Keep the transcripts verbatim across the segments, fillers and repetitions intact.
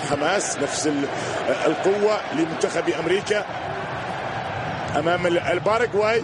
الحماس، نفس القوة لمنتخب أمريكا أمام الباراغواي.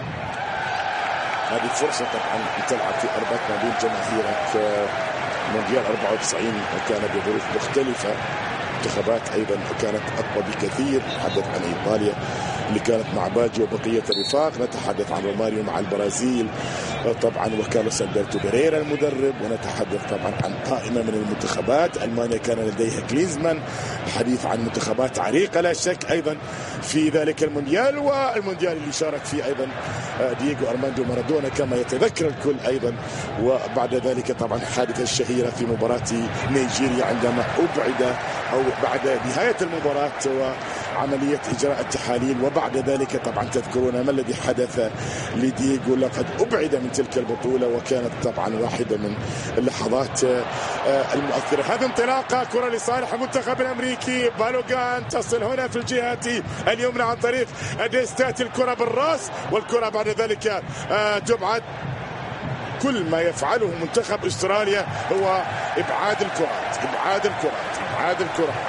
هذه فرصة طبعا تلعب في أربعة ما بين جماهيرك. مونديال أربعة وتسعين كان بظروف مختلفة، منتخبات أيضا كانت أقوى بكثير. نتحدث عن إيطاليا اللي كانت مع باجي وبقية الرفاق، نتحدث عن روماريو مع البرازيل طبعا وكارلوس ألبرتو بيريرا المدرب، ونتحدث طبعا عن قائمة من المنتخبات. ألمانيا كان لديها كلينزمان، الحديث عن منتخبات عريقة لا شك أيضا في ذلك المونديال، والمونديال اللي شارك فيه أيضا دييغو أرماندو مارادونا كما يتذكر الكل أيضا. وبعد ذلك طبعا الحادثة الشهيرة في مباراة نيجيريا عندما أبعد أو بعد نهاية المباراة وعملية إجراء التحاليل، وبعد ذلك طبعا تذكرون ما الذي حدث لدييغو، لقد أبعد من تلك البطولة، وكانت طبعا واحدة من اللحظات المؤثرة. هذه انطلاقة كرة لصالح المنتخب الأمريكي. بالوغان تصل هنا في الجهة اليمنى عن طريق ديستات، الكرة بالراس، والكرة بعد ذلك تبعد. كل ما يفعله منتخب استراليا هو ابعاد الكرات ابعاد الكرات ابعاد الكرات.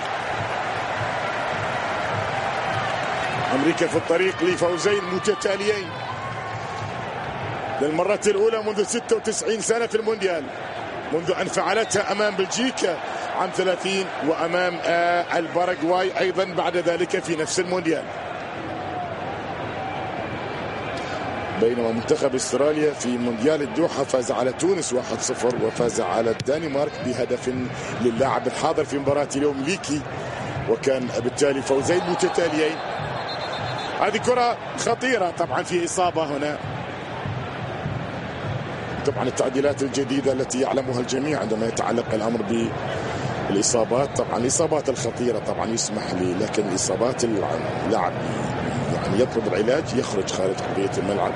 امريكا في الطريق لفوزين متتاليين للمرة الاولى منذ ستة وتسعين سنة في المونديال، منذ ان فعلتها امام بلجيكا عام ثلاثين وامام الباراغواي ايضا بعد ذلك في نفس المونديال. بينما منتخب استراليا في مونديال الدوحة فاز على تونس واحد صفر، وفاز على الدنمارك بهدف للاعب الحاضر في مباراة اليوم ليكي، وكان بالتالي فوزين متتاليين. هذه كرة خطيرة طبعا، في إصابة هنا. طبعا التعديلات الجديدة التي يعلمها الجميع عندما يتعلق الأمر بالإصابات، طبعا الإصابات الخطيرة طبعا يسمح لي، لكن الإصابات اللاعب يعني يطلب العلاج يخرج خارج أرضية الملعب.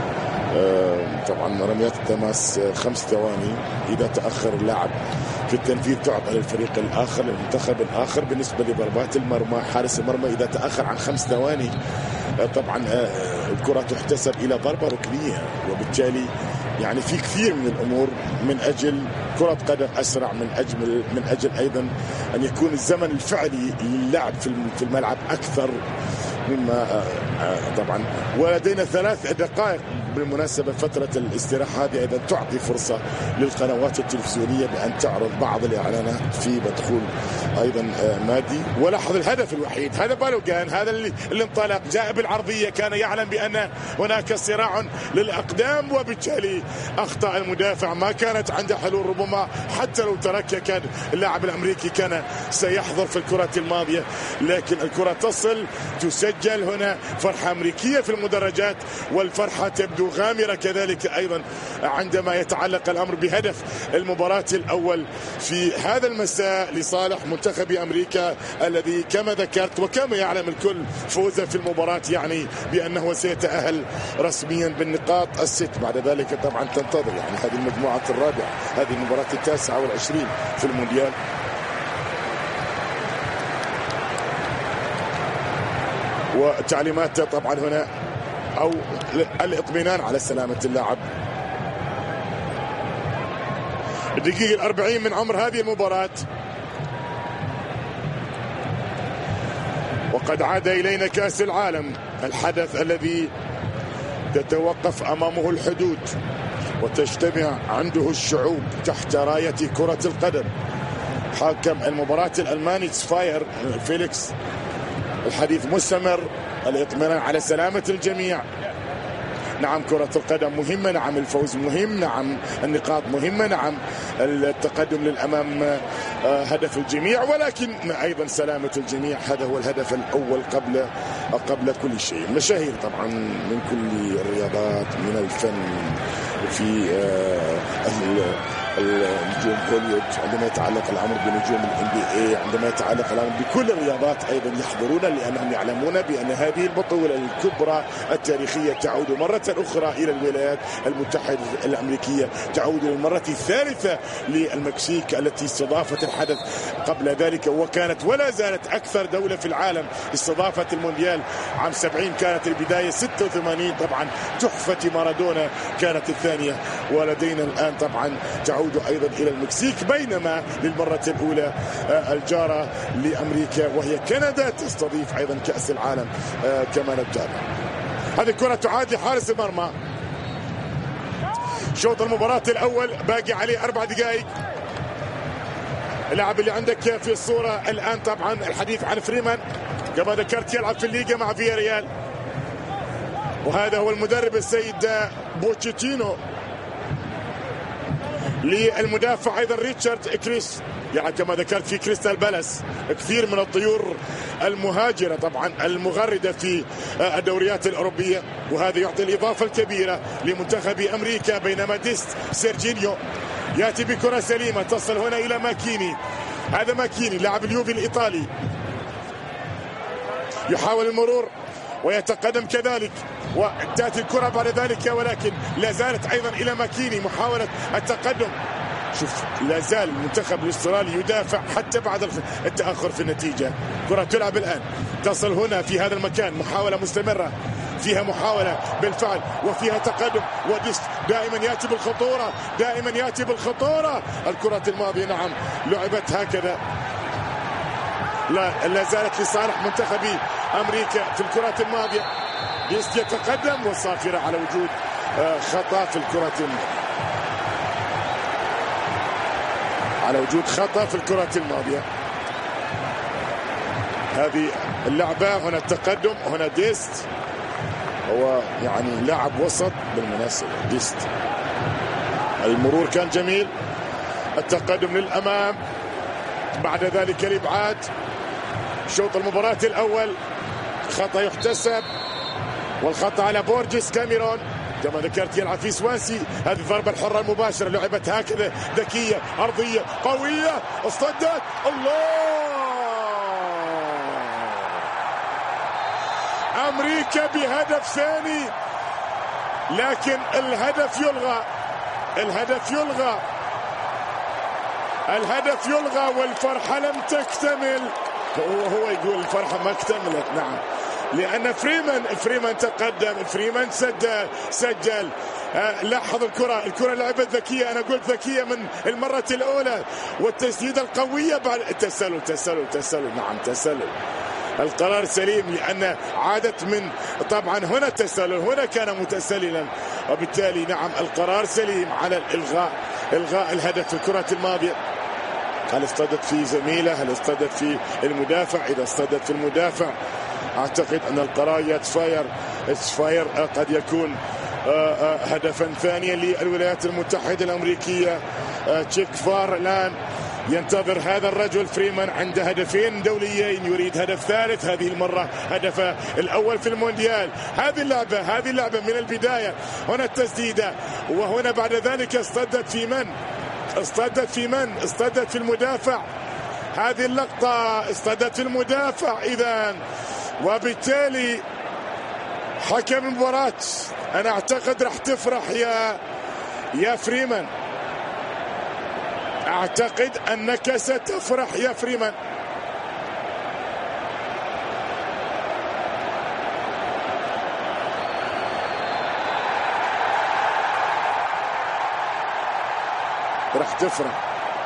طبعا رميات التماس خمس ثواني، إذا تأخر اللاعب في التنفيذ تعطى للفريق الآخر للمنتخب الآخر. بالنسبة لضربات المرمى، حارس المرمى إذا تأخر عن خمس ثواني طبعا الكرة تحتسب إلى ضربة ركنية، وبالتالي يعني في كثير من الأمور من أجل كرة قدم أسرع، من أجل من أجل أيضا أن يكون الزمن الفعلي للعب في الملعب أكثر مما طبعا. ولدينا ثلاث دقائق بالمناسبة. فترة الاستراحة هذه أيضا تعطي فرصة للقنوات التلفزيونية بأن تعرض بعض الإعلانات في مدخول أيضا مادي. ولاحظ الهدف الوحيد، هذا بالوغان، هذا اللي انطلق جاء بالعرضية، كان يعلم بأن هناك صراع للأقدام، وبالتالي أخطأ المدافع، ما كانت عنده حلول. ربما حتى لو ترك كان اللاعب الأمريكي كان سيحضر في الكرة الماضية، لكن الكرة تصل تسجل. هنا فرحة أمريكية في المدرجات، والفرحة تبدو غامرة كذلك أيضا عندما يتعلق الأمر بهدف المباراة الأول في هذا المساء لصالح منتخب أمريكا، الذي كما ذكرت وكما يعلم الكل فوزه في المباراة يعني بأنه سيتأهل رسميا بالنقاط الست. بعد ذلك طبعا تنتظر يعني هذه المجموعة الرابعة، هذه المباراة التاسعة والعشرين في المونديال. وتعليمات طبعا هنا أو الاطمئنان على سلامة اللاعب. الدقيقة الأربعين من عمر هذه المباراة، وقد عاد إلينا كأس العالم، الحدث الذي تتوقف أمامه الحدود وتجتمع عنده الشعوب تحت راية كرة القدم. حاكم المباراة الألماني سفاير فيليكس. الحديث مستمر، الاطمئنان على سلامة الجميع. نعم كرة القدم مهمة، نعم الفوز مهم، نعم النقاط مهمة، نعم التقدم للأمام هدف الجميع، ولكن أيضا سلامة الجميع هذا هو الهدف الأول قبل قبل كل شيء. مشاهير طبعا من كل الرياضات، من الفن، في أهل النجوم هوليوود، عندما يتعلق الأمر بنجوم الان بي اي، عندما يتعلق الأمر بكل الرياضات أيضا يحضرون، لأنهم يعلمون بأن هذه البطولة الكبرى التاريخية تعود مرة أخرى إلى الولايات المتحدة الأمريكية، تعود للمرة الثالثة للمكسيك التي استضافت الحدث قبل ذلك، وكانت ولا زالت أكثر دولة في العالم استضافت المونديال. عام سبعين كانت البداية، ستة وثمانين طبعا تحفة مارادونا كانت الثانية، ولدينا الآن طبعا تعود العودة أيضا إلى المكسيك، بينما للمرة الأولى الجارة لأمريكا وهي كندا تستضيف أيضا كأس العالم كما نتابع. هذه الكرة تعاد لحارس المرمى. شوط المباراة الأول باقي عليه أربع دقائق. اللاعب اللي عندك في الصورة الآن طبعا الحديث عن فريمان، كما ذكرت يلعب في الليغا مع فياريال، وهذا هو المدرب السيد بوتشيتينو. للمدافع ايضا ريتشارد كريس، يعني كما ذكرت في كريستال بالاس، كثير من الطيور المهاجرة طبعا المغردة في الدوريات الأوروبية، وهذا يعطي الإضافة الكبيرة لمنتخب أمريكا. بينما ديست سيرجينيو يأتي بكرة سليمة تصل هنا إلى ماكيني. هذا ماكيني لاعب اليوفي الإيطالي، يحاول المرور ويتقدم كذلك، وتأتي الكرة بعد ذلك، ولكن لا زالت أيضا إلى ماكيني محاولة التقدم. شوف لا زال المنتخب الاسترالي يدافع حتى بعد التأخر في النتيجة. كرة تلعب الآن تصل هنا في هذا المكان، محاولة مستمرة، فيها محاولة بالفعل وفيها تقدم، وديست دائما يأتي بالخطورة، دائما يأتي بالخطورة. الكرة الماضية نعم لعبت هكذا، لا لا زالت لصالح منتخب أمريكا في الكرات الماضية. ديست يتقدم والصافرة على وجود خطأ في الكرة الماضية، على وجود خطأ في الكرة الماضية. هذه اللعبة هنا التقدم، هنا ديست هو يعني لاعب وسط بالمناسبة. ديست المرور كان جميل، التقدم للأمام، بعد ذلك الإبعاد. شوط المباراة الأول خطأ يحتسب، والخطأ على بورجيس كاميرون، كما ذكرت يلعب في سوانسي. هذه الضربة الحرة المباشرة لعبت هكذا ذكية أرضية قوية، اصطدت الله. أمريكا بهدف ثاني، لكن الهدف يلغى، الهدف يلغى، الهدف يلغى والفرحة لم تكتمل. هو هو يقول الفرحة ما اكتملت، نعم، لأن فريمان فريمان تقدم، فريمان سجل سجل آه لاحظ الكرة، الكرة لعبت ذكية، أنا قلت ذكية من المرة الأولى، والتسديدة القوية بعد التسلل تسلل تسلل نعم تسلل. القرار سليم لأن عادت من طبعا هنا التسلل، هنا كان متسللا، وبالتالي نعم القرار سليم على الإلغاء، إلغاء الهدف في الكرة الماضية. هل اصطدت في زميله؟ هل اصطدت في المدافع؟ إذا اصطدت في المدافع أعتقد أن القرار يتفاير يتفاير قد يكون هدفا ثانيا للولايات المتحدة الأمريكية. تشيك فار الآن ينتظر هذا الرجل فريمان، عنده هدفين دوليين، يريد هدف ثالث، هذه المرة هدفه الأول في المونديال. هذه اللعبة هذه اللعبة من البداية، هنا التسديدة، وهنا بعد ذلك اصطدت في من؟ اصطدت في من؟ اصطدت في المدافع. هذه اللقطة اصطدت في المدافع إذن، وبالتالي حكم المباراة أنا أعتقد راح تفرح يا يا فريمان، أعتقد أنك ستفرح يا فريمان. راح تفرح.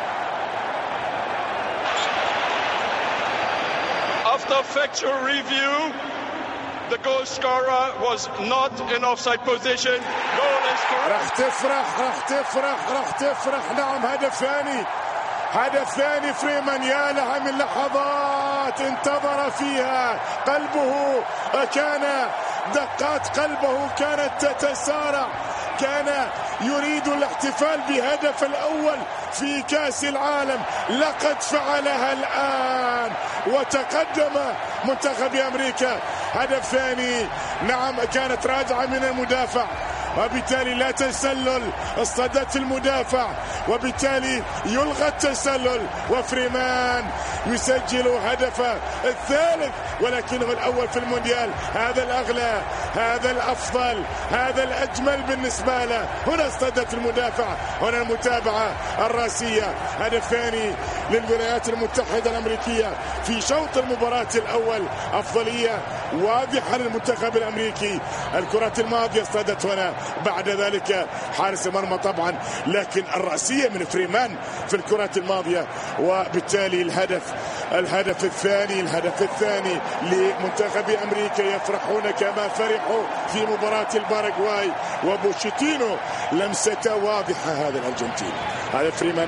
After factual review, the goal scorer was not in offside position. Goal is scored. راح تفرح راح تفرح راح تفرح نعم هدف ثاني، هدف ثاني فريمان. يا لها من لحظات انتظر فيها، قلبه كان دقات قلبه كانت تتسارع، كان يريد الاحتفال بهدف الأول في كأس العالم، لقد فعلها الآن وتقدم منتخب أمريكا. هدف ثاني نعم، كانت راجعة من المدافع، وبالتالي لا تسلل، اصطدت في المدافع، وبالتالي يلغى التسلل، وفريمان يسجل هدفه الثالث ولكنه الأول في المونديال. هذا الأغلى هذا الأفضل، هذا الأجمل بالنسبة له. هنا اصطدت المدافع، هنا المتابعة الراسية. هدف ثاني للولايات المتحدة الأمريكية في شوط المباراة الأول، أفضلية واضحة للمنتخب الأمريكي. الكرة الماضية اصطدت هنا، بعد ذلك حارس المرمى طبعا، لكن الرأسية من فريمان في الكرة الماضية، وبالتالي الهدف الهدف الثاني الهدف الثاني لمنتخب أمريكا. يفرحون كما فرحوا في مباراة الباراغواي، وبوشيتينو لمسته واضحة. هذا الأرجنتين، هذا فريمان.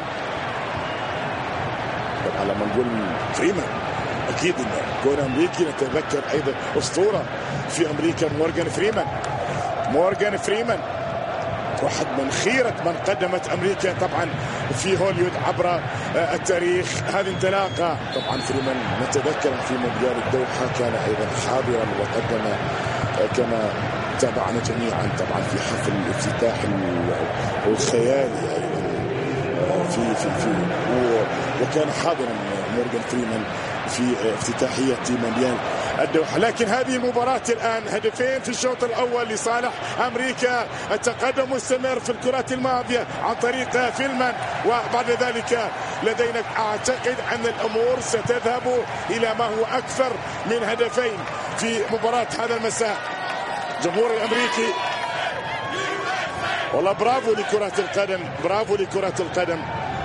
طبعا لما نقول فريمان أكيد إن كون أمريكي نتذكر أيضا أسطورة في أمريكا، مورغان فريمان. مورغان فريمان واحد من خيرة من قدمت أمريكا طبعا في هوليوود عبر التاريخ. هذه انطلاقة طبعا فريمان نتذكر في مونديال الدوحة كان أيضا حاضرا وقدم كما تابعنا جميعا طبعا في حفل الافتتاح الخيالي في في في وكان حاضرا مورغان فريمان في افتتاحية مونديال الدوحة. لكن هذه المباراة الآن هدفين في الشوط الأول لصالح أمريكا. التقدم مستمر في الكرات الماضية عن طريق فيلمان، وبعد ذلك لدينا أعتقد أن الأمور ستذهب إلى ما هو أكثر من هدفين في مباراة هذا المساء. جمهور الأمريكي والله برافو لكرة القدم، برافو لكرة القدم،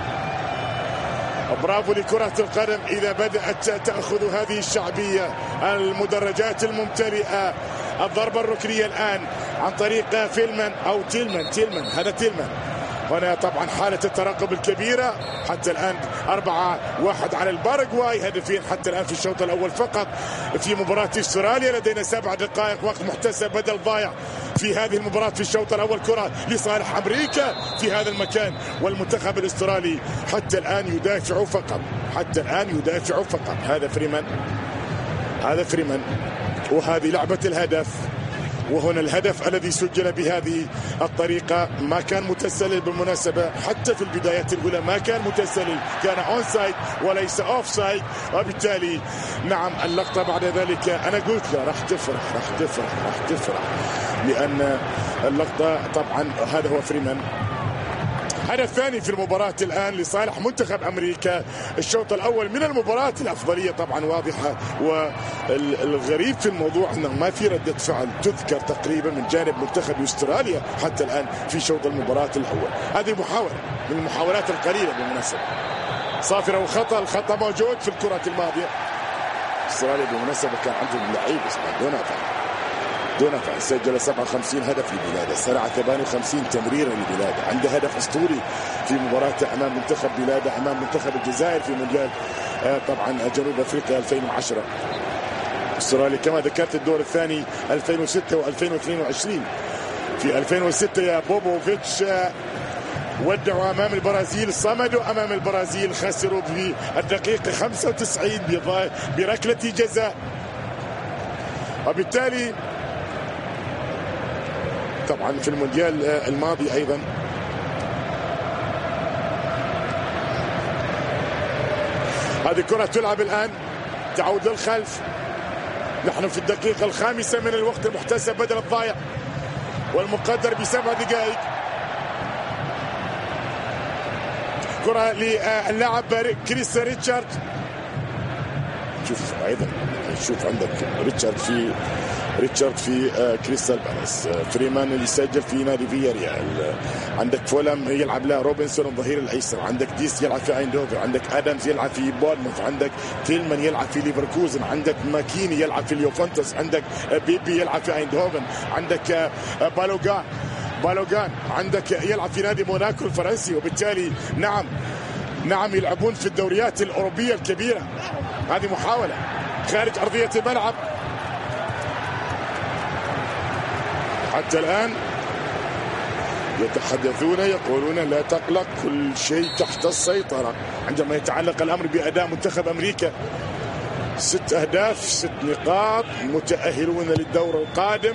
برافو لكرة القدم. إذا بدأت تأخذ هذه الشعبية، المدرجات الممتلئة، الضربة الركنية الآن عن طريق فيلمان أو تيلمان تيلمان هذا تيلمان. هنا طبعا حالة الترقب الكبيرة. حتى الآن أربعة واحد على الباراغواي، هدفين حتى الآن في الشوط الأول فقط في مباراة استراليا. لدينا سبع دقائق وقت محتسب بدل ضايع في هذه المباراة في الشوط الأول. كرة لصالح أمريكا في هذا المكان، والمنتخب الأسترالي حتى الآن يدافع فقط، حتى الآن يدافع فقط. هذا فريمان، هذا فريمان، وهذه لعبة الهدف. وهنا الهدف الذي سجل بهذه الطريقة ما كان متسلل بالمناسبة، حتى في البدايات الأولى ما كان متسلل، كان أون سايد وليس أوف سايد. وبالتالي نعم اللقطة بعد ذلك أنا قلت له راح تفرح راح تفرح راح تفرح لأن اللقطة طبعا هذا هو فريمان. هدف ثاني في المباراة الآن لصالح منتخب أمريكا. الشوط الأول من المباراة الأفضلية طبعا واضحة، والغريب في الموضوع أنه ما في ردة فعل تذكر تقريبا من جانب منتخب أستراليا حتى الآن في شوط المباراة الأول. هذه محاولة من المحاولات القليلة بالمناسبة، صافرة وخطأ. الخطأ موجود في الكرة الماضية. أستراليا بالمناسبة كان عندهم لعيب اسمه دوناتان دوناتان سجل سبعة وخمسين هدف لبلاده، سرع ثمانية وخمسين تمريرا لبلاده، عنده هدف اسطوري في مباراته امام منتخب بلاده امام منتخب الجزائر في مونديال طبعا جنوب افريقيا ألفين وعشرة. استراليا كما ذكرت الدور الثاني ألفين وستة وألفين واثنين وعشرين. في ألفين وستة يا بوبوفيتش ودعوا امام البرازيل، صمدوا امام البرازيل، خسروا في الدقيقه خمسة وتسعين بركله جزاء. وبالتالي طبعا في المونديال الماضي ايضا هذه كرة تلعب الان، تعود للخلف. نحن في الدقيقة الخامسة من الوقت المحتسب بدل الضايع والمقدر بسبع دقائق. كرة للاعب كريس ريتشارد. شوف ايضا شوف عندك ريتشارد في ريتشارد في كريستال بالاس، فريمان اللي سجل في نادي فياريال، عندك فولم يلعب له روبنسون الظهير الايسر، عندك ديس يلعب في ايندوفر، عندك ادمز يلعب في بورنموث، عندك تيلمان يلعب في ليفركوزن، عندك ماكيني يلعب في اليوفنتوس، عندك بيبي يلعب في ايندهوفن، عندك بالوغان بالوغان عندك يلعب في نادي موناكو الفرنسي. وبالتالي نعم نعم يلعبون في الدوريات الأوروبية الكبيرة. هذه محاولة خارج أرضية الملعب. حتى الآن يتحدثون يقولون لا تقلق، كل شيء تحت السيطرة عندما يتعلق الأمر بأداء منتخب أمريكا. ست أهداف، ست نقاط، متأهلون للدور القادم.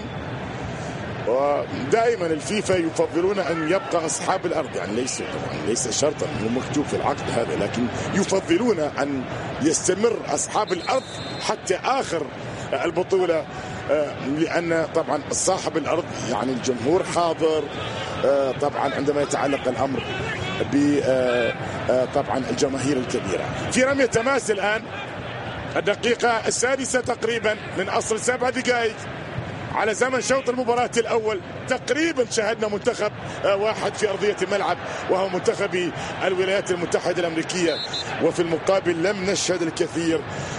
ودائما الفيفا يفضلون أن يبقى أصحاب الأرض، يعني ليس طبعا ليس شرطا مكتوب في العقد هذا، لكن يفضلون أن يستمر أصحاب الأرض حتى آخر البطولة لأن طبعا صاحب الأرض يعني الجمهور حاضر. طبعا عندما يتعلق الأمر ب طبعا الجماهير الكبيرة. في رمية تماس الآن الدقيقة السادسة تقريبا من أصل سبع دقائق على زمن شوط المباراة الأول. تقريبا شاهدنا منتخب واحد في أرضية الملعب وهو منتخب الولايات المتحدة الأمريكية، وفي المقابل لم نشهد الكثير